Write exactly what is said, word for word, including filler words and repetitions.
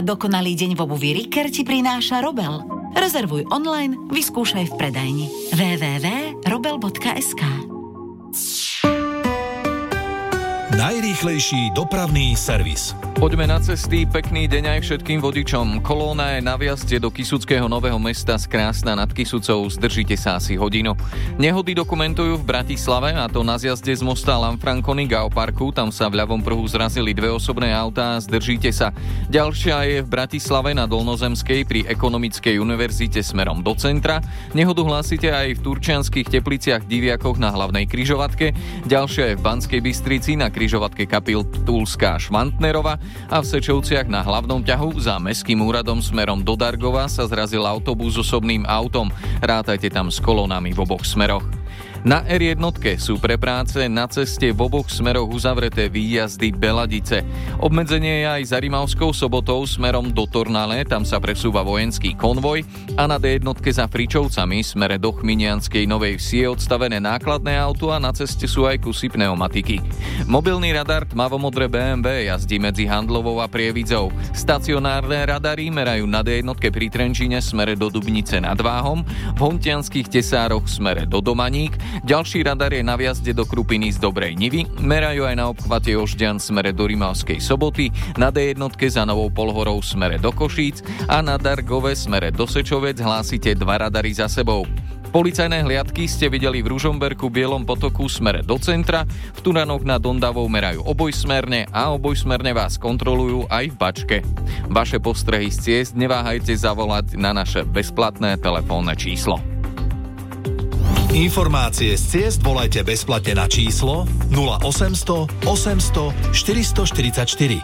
dokonalý deň v obuvi Riker ti prináša Robel. Rezervuj online, vyskúšaj v predajni. w w w bodka robel bodka es ká. Najrýchlejší dopravný servis. Poďme na cesty, pekný deň aj všetkým vodičom. Kolóna je na vjazde do Kysuckého Nového Mesta z Krásna nad Kysucou, zdržite sa asi hodinu. Nehody dokumentujú v Bratislave, a to na zjazde z mosta Lanfranconi Geoparku, tam sa v ľavom pruhu zrazili dve osobné autá, zdržite sa. Ďalšia je v Bratislave na Dolnozemskej pri Ekonomickej univerzite smerom do centra. Nehodu hlásite aj v Turčianskych Tepliciach Diviakoch na hlavnej križovatke. Ďalšia je v Banskej Bystrici na križovatke Kapitulská Švantnerova a v Sečovciach na hlavnom ťahu za Mestským úradom smerom do Dargova sa zrazil autobus s osobným autom. Rátajte tam s kolónami v oboch smeroch. Na er jedna sú pre práce na ceste v oboch smeroch uzavreté výjazdy Beladice. Obmedzenie je aj za Rimavskou Sobotou smerom do Tornale, tam sa presúva vojenský konvoj, a na dé jedna za Fričovcami smere do Chminianskej Novej Vsi je odstavené nákladné auto a na ceste sú aj kusy pneumatiky. Mobilný radar tmavomodré bé em vé jazdí medzi Handlovou a Prievidzou. Stacionárne radary merajú na dé jedna pri Trenčíne smere do Dubnice nad Váhom, v Hontianskych Tesároch smere do Domaník. Ďalší radar je na vjazde do Krupiny z Dobrej Nivy, merajú aj na obchvate Ožďan smere do Rimavskej Soboty, na dé jedna za Novou Polhorou smere do Košíc a na Dargove smere do Sečovec hlásite dva radary za sebou. Policajné hliadky ste videli v Ružomberku, Bielom Potoku smere do centra, v Turanoch nad Ondavou merajú obojsmerne a obojsmerne vás kontrolujú aj v Bačke. Vaše postrehy z ciest neváhajte zavolať na naše bezplatné telefónne číslo. Informácie z ciest volajte bezplatne na číslo nula osemsto osemsto štyristoštyridsaťštyri.